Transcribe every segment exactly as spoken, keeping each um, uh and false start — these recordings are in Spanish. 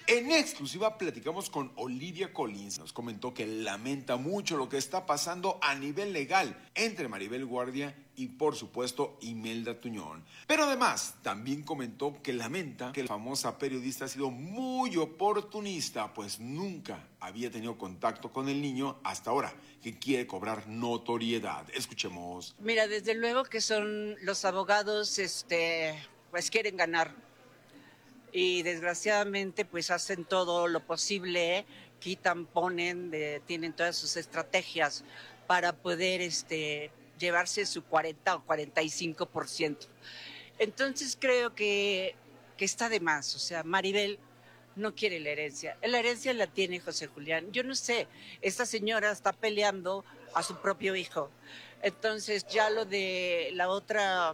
En exclusiva platicamos con Olivia Collins. Nos comentó que lamenta mucho lo que está pasando a nivel legal entre Maribel Guardia y, por supuesto, Imelda Tuñón. Pero además, también comentó que lamenta que la famosa periodista ha sido muy oportunista, pues nunca había tenido contacto con el niño hasta ahora, que quiere cobrar notoriedad. Escuchemos. Mira, desde luego que son los abogados, este, pues quieren ganar. Y desgraciadamente pues hacen todo lo posible, quitan, ponen, de, tienen todas sus estrategias para poder este, llevarse su cuarenta o cuarenta y cinco por ciento. Entonces creo que, que está de más, o sea, Maribel no quiere la herencia, la herencia la tiene José Julián. Yo no sé, esta señora está peleando a su propio hijo. Entonces ya lo de la otra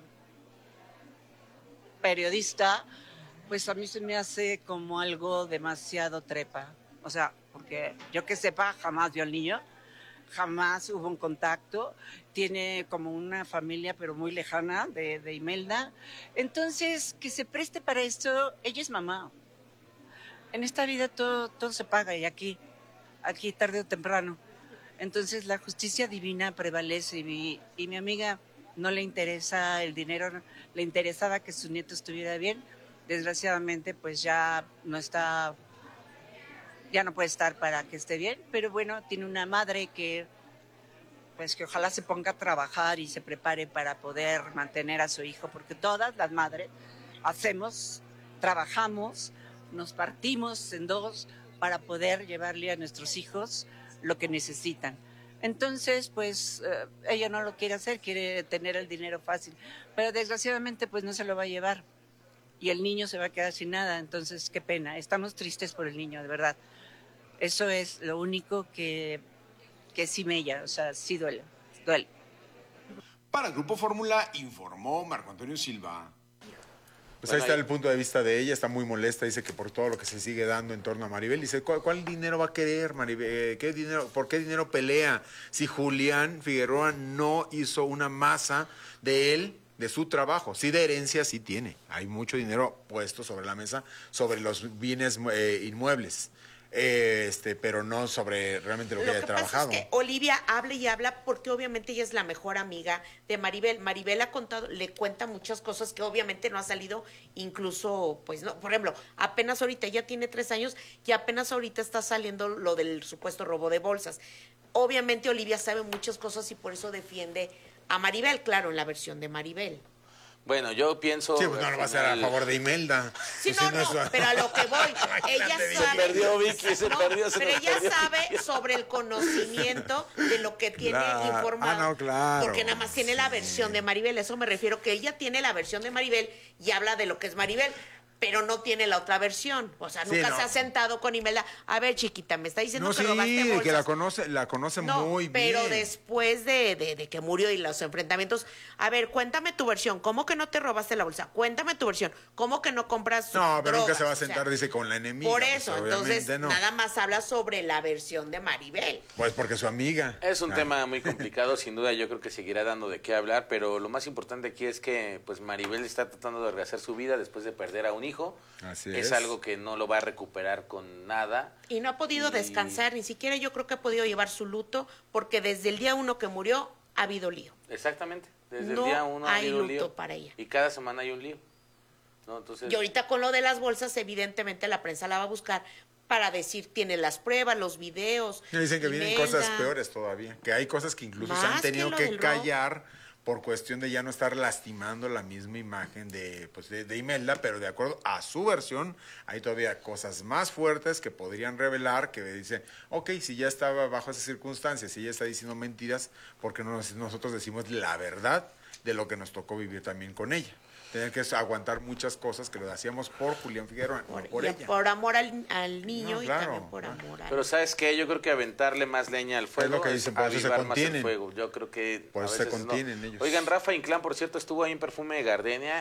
periodista, pues a mí se me hace como algo demasiado trepa. O sea, porque yo que sepa, jamás vio al niño, jamás hubo un contacto, tiene como una familia pero muy lejana de, de Imelda. Entonces, que se preste para esto, ella es mamá. En esta vida todo, todo se paga y aquí, aquí tarde o temprano. Entonces la justicia divina prevalece y mi, y mi amiga no le interesa el dinero, le interesaba que su nieto estuviera bien. Desgraciadamente pues ya no está, ya no puede estar para que esté bien, pero bueno, tiene una madre que pues que ojalá se ponga a trabajar y se prepare para poder mantener a su hijo, porque todas las madres hacemos, trabajamos, nos partimos en dos para poder llevarle a nuestros hijos lo que necesitan. Entonces, pues, eh, ella no lo quiere hacer, quiere tener el dinero fácil, pero desgraciadamente pues no se lo va a llevar. Y el niño se va a quedar sin nada, entonces qué pena, estamos tristes por el niño, de verdad. Eso es lo único que, que sí mella, o sea, sí duele, duele. Para el Grupo Fórmula informó Marco Antonio Silva. Pues ahí está el punto de vista de ella, está muy molesta, dice que por todo lo que se sigue dando en torno a Maribel, dice, ¿cuál, cuál dinero va a querer Maribel? ¿Qué dinero, ¿Por qué dinero pelea? Si Julián Figueroa no hizo una masa de él, de su trabajo, sí de herencia sí tiene, hay mucho dinero puesto sobre la mesa, sobre los bienes eh, inmuebles. Eh, este, pero no sobre realmente lo, lo que haya trabajado. Lo que pasa es que Olivia habla y habla porque obviamente ella es la mejor amiga de Maribel. Maribel ha contado, le cuenta muchas cosas que obviamente no ha salido, incluso, pues no, por ejemplo, apenas ahorita, ella tiene tres años y apenas ahorita está saliendo lo del supuesto robo de bolsas. Obviamente Olivia sabe muchas cosas y por eso defiende a Maribel, claro, en la versión de Maribel. Bueno, yo pienso... Sí, pues no lo va a hacer a favor de Imelda. Sí, pues no, si no, no es... pero a lo que voy, ella sabe... Se perdió Vicky, se no, perdió, se pero ella perdió. sabe sobre el conocimiento de lo que tiene claro. informado. Ah, no, claro. Porque nada más tiene sí. la versión de Maribel, eso me refiero, que ella tiene la versión de Maribel y habla de lo que es Maribel, pero no tiene la otra versión. O sea, nunca sí, no. se ha sentado con Imelda. A ver, chiquita, me está diciendo no, que sí, robaste bolsas. que la conoce, la conoce no, muy pero bien. Pero después de, de, de que murió y los enfrentamientos, a ver, cuéntame tu versión. ¿Cómo que no te robaste la bolsa? Cuéntame tu versión. ¿Cómo que no compras No, pero drogas? nunca se va a sentar, o sea, dice, con la enemiga. Por eso, pues, entonces, no. nada más habla sobre la versión de Maribel. Pues porque es su amiga. Es un ah. tema muy complicado, sin duda yo creo que seguirá dando de qué hablar, pero lo más importante aquí es que pues Maribel está tratando de rehacer su vida después de perder a un hijo. Así es. Es algo que no lo va a recuperar con nada. Y no ha podido y... descansar, ni siquiera yo creo que ha podido llevar su luto, porque desde el día uno que murió ha habido lío. Exactamente, desde no el día uno ha habido luto lío. para ella. Y cada semana hay un lío. ¿No? Entonces... Y ahorita con lo de las bolsas, evidentemente la prensa la va a buscar para decir, tiene las pruebas, los videos. Y dicen que Imelda. vienen cosas peores todavía, que hay cosas que incluso Más se han tenido que, que callar por cuestión de ya no estar lastimando la misma imagen de, pues de, de Imelda, pero de acuerdo a su versión, hay todavía cosas más fuertes que podrían revelar, que dice, ok, si ya estaba bajo esas circunstancias, si ella está diciendo mentiras, porque no nos, nosotros decimos la verdad de lo que nos tocó vivir también con ella. Tener que aguantar muchas cosas que lo hacíamos por Julián Figueroa, no por y ella. Por amor al, al niño no, claro, y también por amor al... Pero ¿sabes qué? Yo creo que aventarle más leña al fuego es lo que dicen, por eso se contienen. Fuego. Yo creo que por eso se contienen no. ellos. Oigan, Rafa Inclán, por cierto, estuvo ahí en Perfume de Gardenia